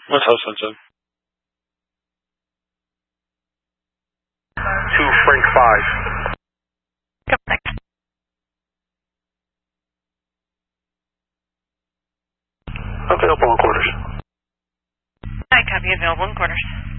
What's house Sunshine? 2 Frank 5. Yep, thanks. Available in quarters. I copy available in quarters.